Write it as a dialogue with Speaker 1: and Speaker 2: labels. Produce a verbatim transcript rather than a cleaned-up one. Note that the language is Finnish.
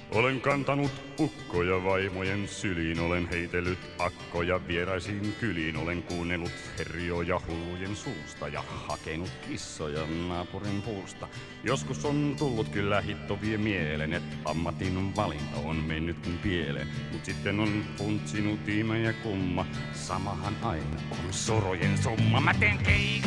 Speaker 1: Olen kantanut ukkoja vaimojen syliin, olen heitellyt akkoja vieraisiin kyliin, olen kuunnellut herjoja hullujen suusta ja hakenut kissoja naapurin puusta. Joskus on tullut kyllä hitto vie mielen, et ammatin valinta on mennytkin pieleen, mut sitten on funtsinut ihme ja kumma, samahan aina on sorojen summa. Mä teen keik